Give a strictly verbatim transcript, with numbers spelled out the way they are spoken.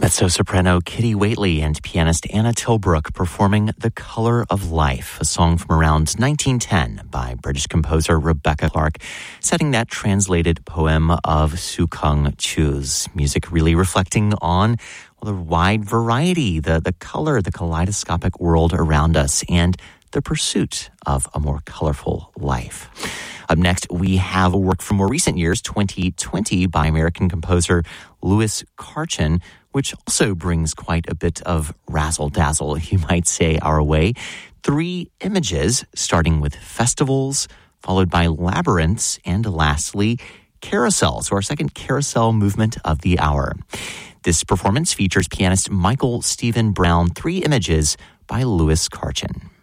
Mezzo-soprano Kitty Whately and pianist Anna Tilbrook performing The Color of Life, a song from around nineteen ten by British composer Rebecca Clark, setting that translated poem of Su Kung Chu's. Music really reflecting on well, the wide variety, the, the color, the kaleidoscopic world around us, and the pursuit of a more colorful life. Up next, we have a work from more recent years, twenty twenty, by American composer Louis Karchin, which also brings quite a bit of razzle-dazzle, you might say, our way. Three images, starting with festivals, followed by labyrinths, and lastly, carousels, so our second carousel movement of the hour. This performance features pianist Michael Stephen Brown, Three Images by Louis Karchin.